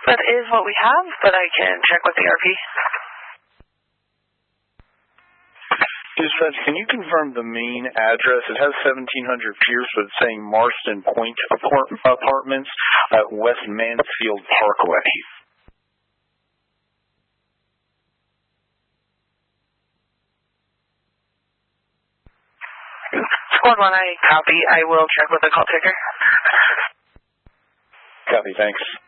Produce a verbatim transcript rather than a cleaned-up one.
That is what we have, but I can check with the R P. Dispatch, can you confirm the main address? It has seventeen hundred Pierce, but it's saying Marston Point Apartments at West Mansfield Parkway. Squad one, I copy. I will check with the call taker. Copy, thanks.